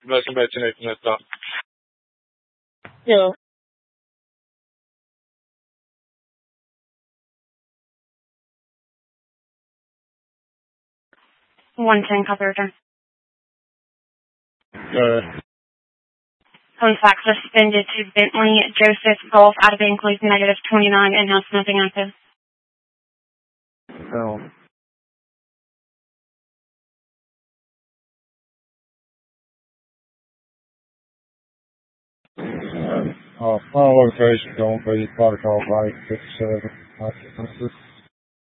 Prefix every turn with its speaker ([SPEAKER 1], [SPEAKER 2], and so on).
[SPEAKER 1] Welcome back to Nathan Talk.
[SPEAKER 2] Yeah.
[SPEAKER 3] One ten copy return. Phone fax suspended to Bentley Joseph Golf out of include negative 29 and house nothing active.
[SPEAKER 2] Oh. Final location, don't be protocol 567.